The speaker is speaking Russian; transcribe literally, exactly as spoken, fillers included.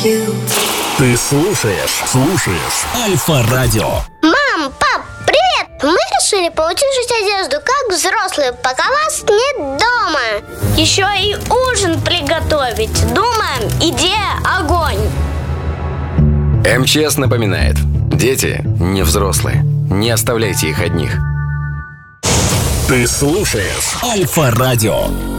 you. Ты слушаешь, слушаешь Альфа-радио. Мам, пап, привет! Мы решили поутюжить одежду, как взрослые, пока вас нет дома. Еще и ужин приготовить. Думаем, идея огонь. МЧС напоминает: дети не взрослые. Не оставляйте их одних. Ты слушаешь Альфа-радио.